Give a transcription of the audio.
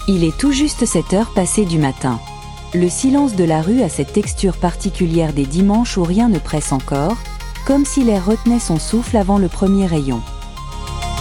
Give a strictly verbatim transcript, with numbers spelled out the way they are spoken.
Il est tout juste sept heures passées du matin. Le silence de la rue a cette texture particulière des dimanches où rien ne presse encore, comme si l'air retenait son souffle avant le premier rayon.